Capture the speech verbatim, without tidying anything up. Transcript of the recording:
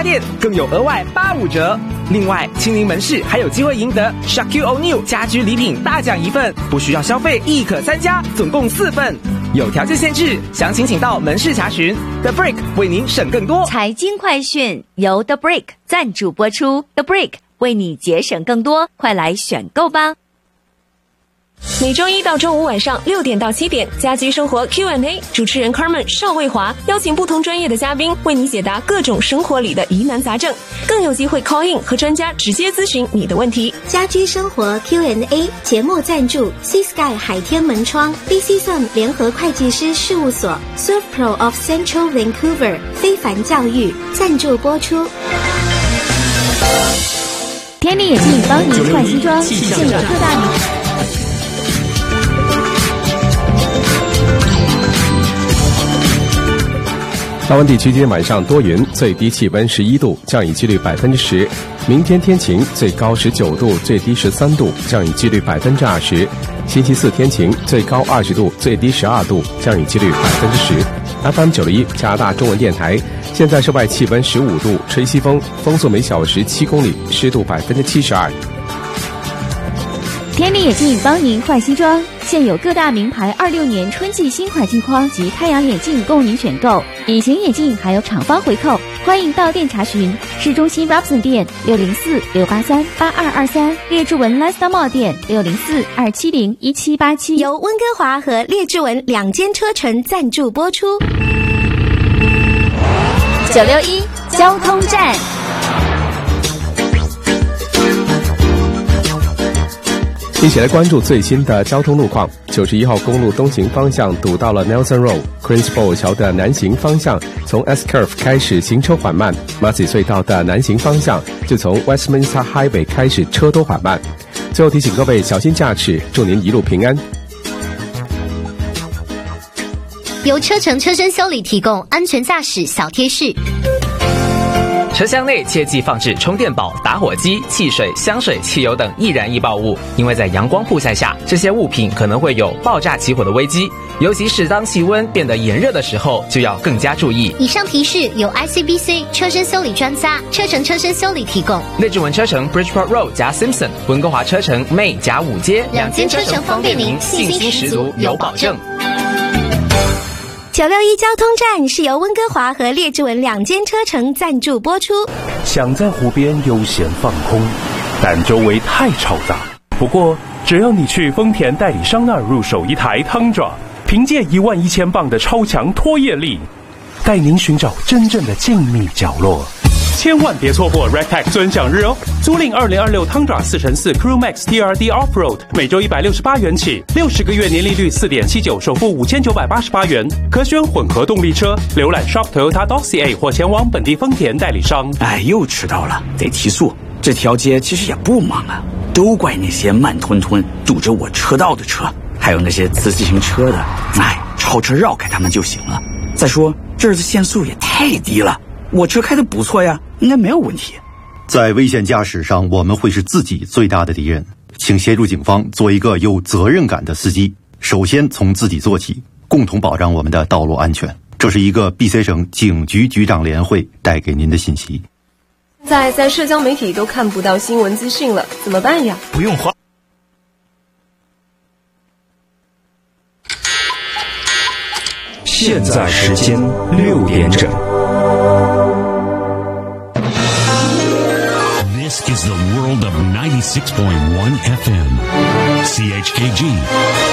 店更有额外八五折。另外，亲临门市还有机会赢得 Shaquille O'Neal 家居礼品大奖一份，不需要消费亦可参加，总共四份，有条件限制，详情请到门市查询。The Brick 为您省更多。 财经快讯由 The Brick 赞助播出 ，The Brick 为你节省更多，快来选购吧。 每周一到周五晚上六点到七点，家居生活 Q and A， 主持人 Carmen 邵卫华邀请不同专业的嘉宾为你解答各种生活里的疑难杂症，更有机会 call in 和专家直接咨询你的问题。 家居生活 Q and A 节目赞助 C Sky 海天门窗 B C S U M 联合会计师事务所 SurfPro of Central Vancouver 非凡教育赞助播出。 天力眼镜帮您换新装，现有各大名大温地区今天晚上多云，最低气温十一度，降雨几率百分之十。明天天晴，最高十九度，最低十三度，降雨几率百分之二十。星期四天晴，最高二十度，最低十二度，降雨几率百分之十。F M 九十一加拿大中文电台，现在室外气温十五度，吹西风，风速每小时七公里，湿度百分之七十二。 天力眼镜帮您换新装，现有各大名牌二六年春季新款镜框及太阳眼镜供您选购，隐形眼镜还有厂方回扣，欢迎到店查询。市中心 Robson 店六零四六八三八二二三，列治文 Lesta Mall 店六零四二七零一七八七， 由温哥华和列治文两间车城赞助播出。 九六一交通站。 一起来关注最新的交通路况。九十一号公路东行方向堵到了 Nelson Road，Queensboro 桥的南行方向从 S Curve 开始行车缓慢，马死隧道的南行方向就从 Westminster Highway 开始车多缓慢。最后提醒各位小心驾驶，祝您一路平安。 由车城车身修理提供安全驾驶小贴士。 车厢内切忌放置充电宝、打火机、汽水、香水、汽油等易燃易爆物，因为在阳光曝晒下，这些物品可能会有爆炸起火的危机。尤其是当气温变得炎热的时候，就要更加注意。 以上提示由 I C B C 车身修理专家车城车身修理提供。 内治文车城 Bridgeport Road 加 Simpson， 温哥华车城 May 加五街， 两间车城方便您，信心十足，有保证。九六一交通站是由温哥华和列治文两间车城赞助播出。 想在湖边悠闲放空，但周围太嘈杂。不过，只要你去丰田代理商那儿入手一台 Tundra， 凭借一万一千磅的超强拖曳力，带您寻找真正的静谧角落。千万别错过 Redtech 尊享日哦！租赁二零二六 Tundra 四乘四 Crew Max T R D Offroad， 每周一百六十八元起，六十个月年利率 四点七九， 首付五千九百八十八元，可选混合动力车。浏览 shop toyota dot c a 或前往本地丰田代理商。 哎，又迟到了，得提速。这条街其实也不忙啊，都怪那些慢吞吞堵着我车道的车，还有那些骑自行车的，哎，超车绕开他们就行了。再说这儿的限速也太低了。我车开得不错呀，应该没有问题。 在危险驾驶上，我们会是自己最大的敌人。请协助警方做一个有责任感的司机，首先从自己做起，共同保障我们的道路安全。这是一个 B C 省警局局长联会带给您的信息。 在在社交媒体都看不到新闻资讯了，怎么办呀？ 不用花。 现在时间六点整。 This is the world of ninety-six point one F M. C H K G.